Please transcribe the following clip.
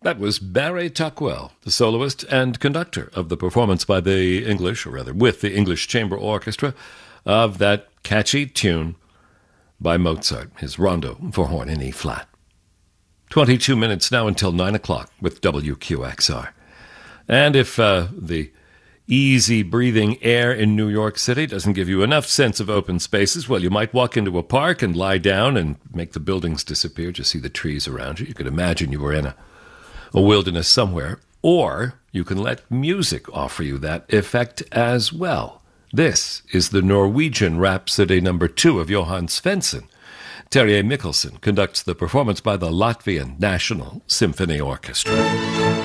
That was Barry Tuckwell, the soloist and conductor of the performance by the English, or rather with the English Chamber Orchestra, of that catchy tune by Mozart, his Rondo for horn in E-flat. 22 minutes now until 9 o'clock with WQXR. And if the easy-breathing air in New York City doesn't give you enough sense of open spaces, well, you might walk into a park and lie down and make the buildings disappear, just see the trees around you. You could imagine you were in a wilderness somewhere. Or you can let music offer you that effect as well. This is the Norwegian Rhapsody No. 2 of Johan Svensson. Terje Mikkelsen conducts the performance by the Latvian National Symphony Orchestra.